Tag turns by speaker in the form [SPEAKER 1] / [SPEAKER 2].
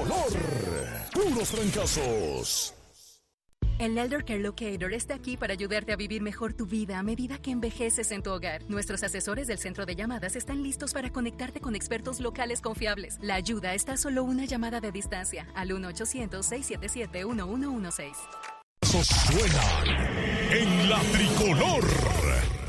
[SPEAKER 1] tricolor. Puros trancazos.
[SPEAKER 2] El Elder Care Locator está aquí para ayudarte a vivir mejor tu vida a medida que envejeces en tu hogar. Nuestros asesores del centro de llamadas están listos para conectarte con expertos locales confiables. La ayuda está a solo una llamada de distancia al 1-800-677-1116.
[SPEAKER 1] Suenan en la tricolor.